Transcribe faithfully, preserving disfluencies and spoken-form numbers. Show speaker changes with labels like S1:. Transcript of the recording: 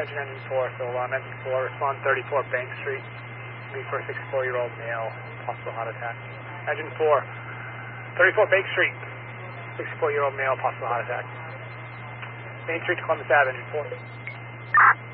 S1: Engine engine four, so alarm engine four, respond thirty-four Bank Street, be for a sixty-four-year-old male, possible heart attack. Engine four, thirty-four Bank Street, sixty-four-year-old male, possible heart attack. Main Street to Columbus Avenue, four.